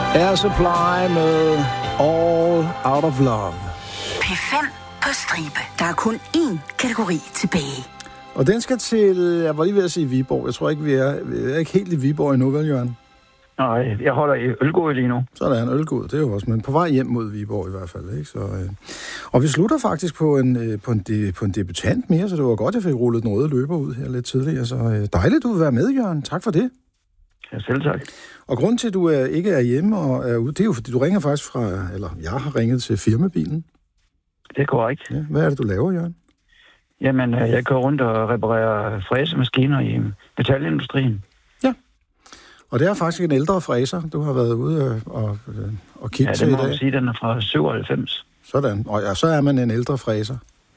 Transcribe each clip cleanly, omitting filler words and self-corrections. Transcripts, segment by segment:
Air Supply med All Out of Love. P5 på stribe. Der er kun én kategori tilbage. Og den skal til, jeg var lige ved at sige Viborg. Jeg tror ikke, vi er ikke helt i Viborg endnu, vel, Jørgen? Nej, jeg holder i Ølgod lige nu. Så er der en Ølgod, det er jo også, men på vej hjem mod Viborg i hvert fald, ikke? Så, og vi slutter faktisk på en debutant mere, så det var godt, jeg fik rullet den røde løber ud her lidt tidligere. Så dejligt, du vil være med, Jørgen. Tak for det. Ja, selv tak. Og grunden til, at du ikke er hjemme og er ude, det er jo, fordi du ringer faktisk jeg har ringet til firmabilen. Det er korrekt. Ja, hvad er det, du laver, Jørgen? Jamen, jeg kører rundt og reparerer fræsemaskiner i metalindustrien. Ja. Og det er faktisk en ældre fræser, du har været ude og kigge til i dag. Ja, det må sige, den er fra 97. Sådan. Og ja, så er man en ældre fræser.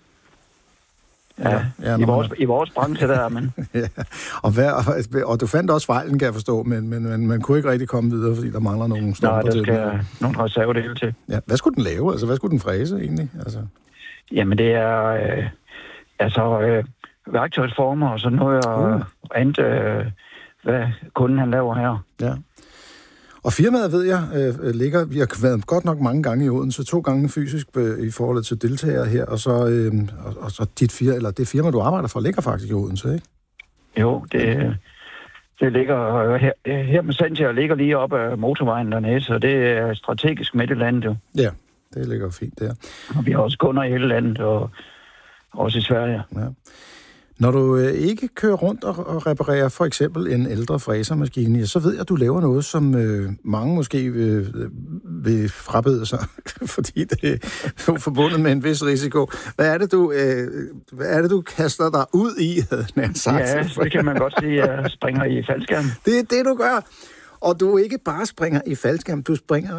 Ja, i vores branche der er man. Ja. Og du fandt også fejlen, kan jeg forstå, men man kunne ikke rigtig komme videre, fordi der mangler nogle stumper til. Nej, der skal nogle reservedele til. Ja, hvad skulle den lave? Altså, hvad skulle den fræse egentlig? Altså. Jamen, det er værktøjsformer og sådan noget, og andet, hvad kunden han laver her. Ja. Og firmaet, ved jeg, ligger, vi har været godt nok mange gange i Odense, 2 gange fysisk i forhold til deltagere her, og så det firma, du arbejder for, ligger faktisk i Odense, ikke? Jo, det ligger her med Santia ligger lige op ad motorvejen dernede, så det er strategisk midt i landet jo. Ja, det ligger fint der. Og vi har også kunder i hele landet, og også i Sverige. Ja. Når du ikke kører rundt og reparerer for eksempel en ældre fræsermaskine, så ved jeg, at du laver noget, som mange måske vil frabede sig, fordi det er forbundet med en vis risiko. Hvad er det, du kaster dig ud i, Ja, det kan man godt sige, at jeg springer i faldskærm. Det er det, du gør. Og du ikke bare springer i faldskærm, du springer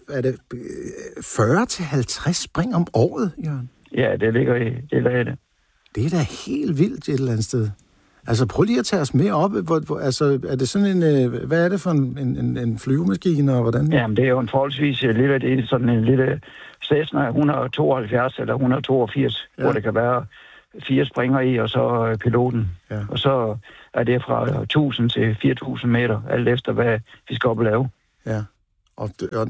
40-50 spring om året, Jørgen? Ja, det ligger i det. Det er da helt vildt et eller andet sted. Altså, prøv lige at tage os med op. Er det sådan hvad er det for en flyvemaskine, og hvordan? Jamen, det er jo en forholdsvis sådan en lille Cessna 172 eller 182, hvor det kan være 4 springer i, og så piloten. Ja. Og så er det fra 1000 til 4000 meter, alt efter hvad vi skal op og lave. Ja, og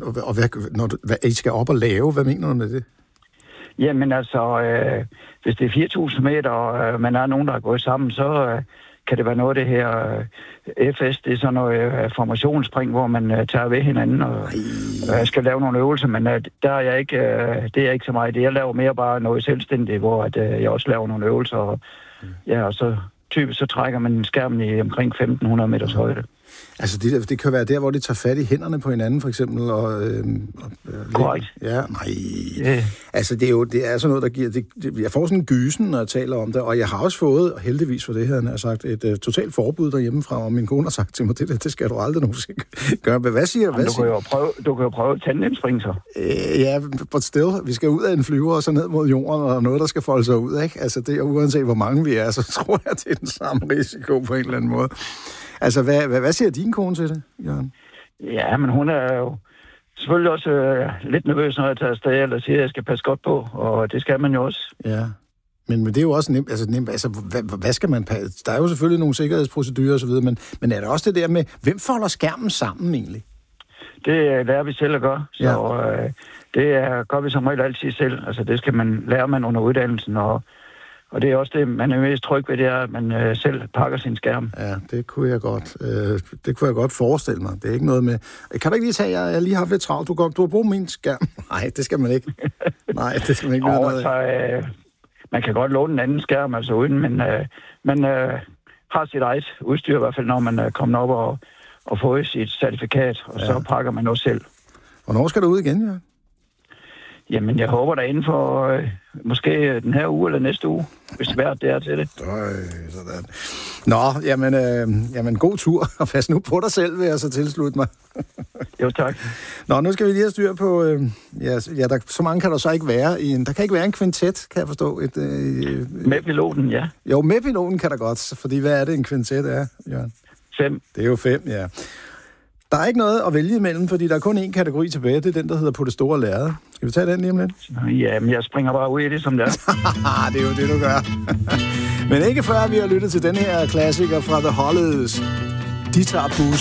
hvad I skal op og lave, hvad mener du med det? Jamen altså, hvis det er 4.000 meter, og man er nogen, der er gået sammen, så kan det være noget af det her FS, det er sådan noget formationsspring, hvor man tager ved hinanden og skal lave nogle øvelser, men der er jeg ikke, det er ikke så meget det. Jeg laver mere bare noget selvstændigt, hvor jeg også laver nogle øvelser, og så typisk så trækker man skærmen i omkring 1.500 meters højde. Altså det kan være der, hvor de tager fat i hænderne på hinanden, for eksempel, og korrekt. Ja, nej. Yeah. Altså det er sådan noget, der giver... jeg får sådan en gysen, når jeg taler om det, og jeg har også fået, og heldigvis for det her, han har sagt, et totalt forbud derhjemmefra, og min kone har sagt til mig, det skal du aldrig nogensinde gøre. Men hvad siger... Du kan jo prøve tandemspring så. Ja, but still, vi skal ud af en flyver, og så ned mod jorden, og noget, der skal folde sig ud, ikke? Altså det er uanset, hvor mange vi er, så tror jeg, det er den samme risiko på en eller anden måde. Altså, hvad siger din kone til det, Jørgen? Ja, men hun er jo selvfølgelig også lidt nervøs, når jeg tager afsted, eller siger, at jeg skal passe godt på, og det skal man jo også. Ja, men det er jo også nemt. Altså, hvad skal man passe? Der er jo selvfølgelig nogle sikkerhedsprocedurer og så videre, men er der også det der med, hvem folder skærmen sammen egentlig? Det lærer vi selv at gøre, så det gør vi som regel altid selv. Altså, det skal man lære man under uddannelsen, og det er også det, man er mest tryg ved, det er, at man selv pakker sin skærm. Ja, det kunne jeg godt forestille mig. Det er ikke noget med... Kan du ikke lige tage, jeg lige har haft lidt travlt, du har brugt min skærm? Nej, det skal man ikke. Nej, det skal man ikke noget af. Man kan godt låne en anden skærm, altså uden, men man har sit eget udstyr, i hvert fald når man er kommet op og fået sit certifikat, og så pakker man også selv. Hvornår skal du ud igen, ja? Jamen, jeg håber da inden for måske den her uge eller næste uge, hvis vejret det er til det. Sådan. Nå, jamen god tur, og pas nu på dig selv, vil jeg så tilslutte mig. Jo, tak. Nå, nu skal vi lige have styr på... så mange kan der så ikke være. Der kan ikke være en kvintet, kan jeg forstå. Med piloten, ja. Jo, med piloten kan der godt, fordi hvad er det, en kvintet er, Jørgen? 5. Det er jo 5, ja. Der er ikke noget at vælge imellem, fordi der er kun én kategori tilbage. Det er den, der hedder på det store lærred. Skal vi tage den lige om lidt? Ja, men jeg springer bare ud i det, som det er. Det er jo det, du gør. Men ikke før vi har lyttet til den her klassiker fra The Hollies. De tager bus.